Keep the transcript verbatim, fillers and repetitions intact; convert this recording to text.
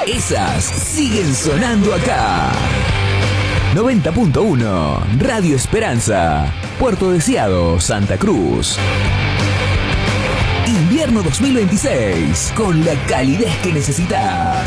Esas siguen sonando acá. noventa punto uno Radio Esperanza, Puerto Deseado, Santa Cruz. Invierno dos mil veintiséis, con la calidez que necesitas.